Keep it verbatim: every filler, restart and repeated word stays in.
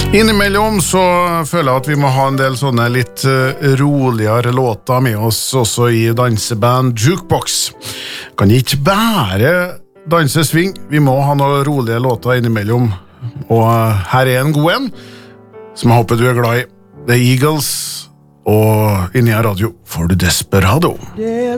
Innimellom så føler jeg at vi må ha en del sånne litt roligere låter med oss også i danseband Jukebox. Kan ikke bare danse swing, vi må ha noen rolige låter innimellom. Og her er en god en, som jeg håper du er glad i. The Eagles, og inni av radio får du Desperado.